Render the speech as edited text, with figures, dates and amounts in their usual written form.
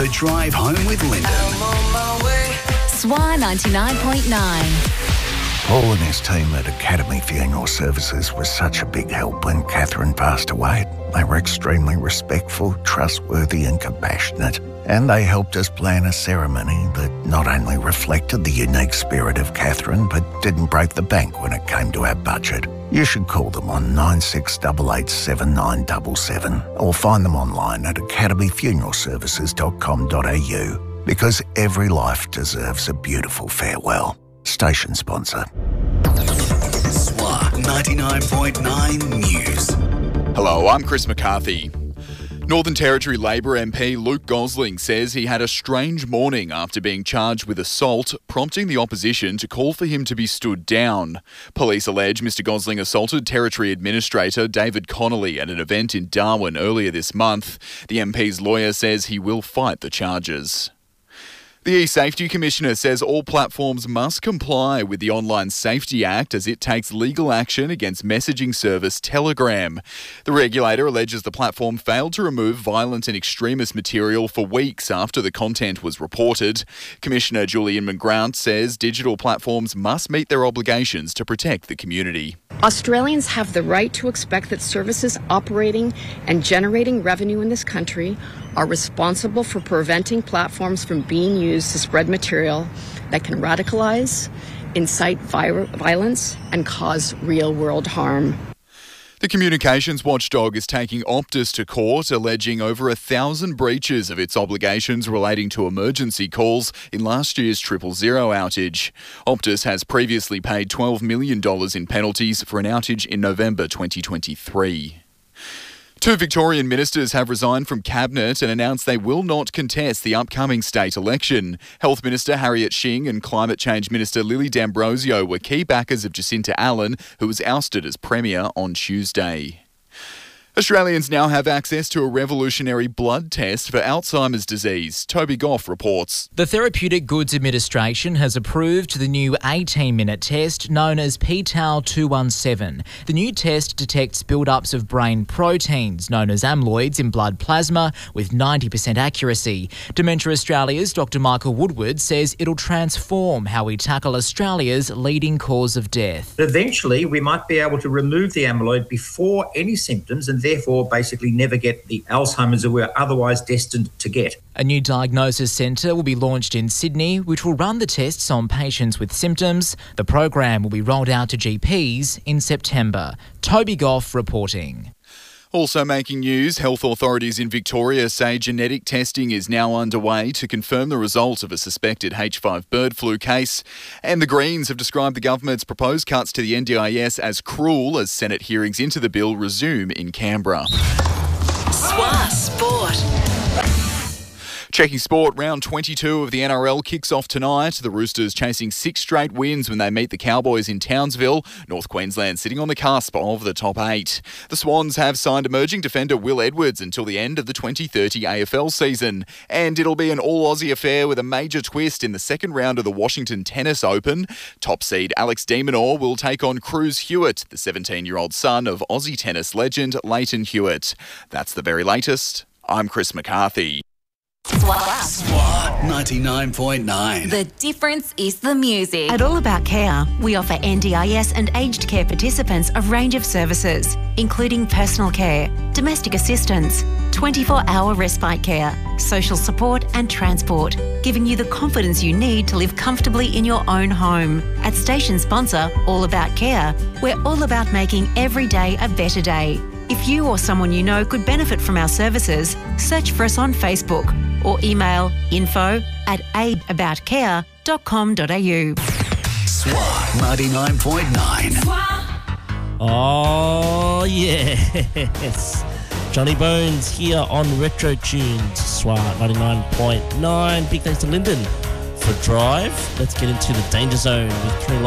The Drive Home with Lyndon. I'm on my way. SWA 99.9. Paul and his team at Academy Funeral Services was such a big help when Catherine passed away. They were extremely respectful, trustworthy and compassionate. And they helped us plan a ceremony that not only reflected the unique spirit of Catherine, but didn't break the bank when it came to our budget. You should call them on 96887977 or find them online at academyfuneralservices.com.au, because every life deserves a beautiful farewell. Station sponsor. SWA 99.9 News. Hello, I'm Chris McCarthy. Northern Territory Labor MP Luke Gosling says he had a strange morning after being charged with assault, prompting the opposition to call for him to be stood down. Police allege Mr Gosling assaulted Territory Administrator David Connolly at an event in Darwin earlier this month. The MP's lawyer says he will fight the charges. The eSafety Commissioner says all platforms must comply with the Online Safety Act as it takes legal action against messaging service Telegram. The regulator alleges the platform failed to remove violent and extremist material for weeks after the content was reported. Commissioner Julian McGrath says digital platforms must meet their obligations to protect the community. Australians have the right to expect that services operating and generating revenue in this country are responsible for preventing platforms from being used to spread material that can radicalize, incite violence, and cause real-world harm. The communications watchdog is taking Optus to court, alleging over 1,000 breaches of its obligations relating to emergency calls in last year's 000 outage. Optus has previously paid $12 million in penalties for an outage in November 2023. Two Victorian ministers have resigned from Cabinet and announced they will not contest the upcoming state election. Health Minister Harriet Shing and Climate Change Minister Lily D'Ambrosio were key backers of Jacinta Allen, who was ousted as Premier on Tuesday. Australians now have access to a revolutionary blood test for Alzheimer's disease. Toby Goff reports. The Therapeutic Goods Administration has approved the new 18-minute test known as p-tau217. The new test detects build-ups of brain proteins known as amyloids in blood plasma with 90% accuracy. Dementia Australia's Dr Michael Woodward says it'll transform how we tackle Australia's leading cause of death. Eventually, we might be able to remove the amyloid before any symptoms and therefore basically never get the Alzheimer's that we're otherwise destined to get. A new diagnosis centre will be launched in Sydney, which will run the tests on patients with symptoms. The program will be rolled out to GPs in September. Toby Goff reporting. Also making news, health authorities in Victoria say genetic testing is now underway to confirm the result of a suspected H5 bird flu case. And the Greens have described the government's proposed cuts to the NDIS as cruel as Senate hearings into the bill resume in Canberra. SWA Sport. Checking sport, round 22 of the NRL kicks off tonight. The Roosters chasing 6 straight wins when they meet the Cowboys in Townsville. North Queensland sitting on the cusp of the top 8. The Swans have signed emerging defender Will Edwards until the end of the 2030 AFL season. And it'll be an all-Aussie affair with a major twist in the second round of the Washington Tennis Open. Top seed Alex de Minaur will take on Cruz Hewitt, the 17-year-old son of Aussie tennis legend Leighton Hewitt. That's the very latest. I'm Chris McCarthy. SWA 99.9. The difference is the music. At All About Care, we offer NDIS and aged care participants a range of services, including personal care, domestic assistance, 24-hour respite care, social support and transport, giving you the confidence you need to live comfortably in your own home. At station sponsor All About Care, we're all about making every day a better day. If you or someone you know could benefit from our services, search for us on Facebook or email info@aidaboutcare.com.au. SWA 99.9. Oh, yes. Johnny Bones here on Retro Tunes, SWA 99.9. Big thanks to Lyndon for Drive. Let's get into the Danger Zone with 3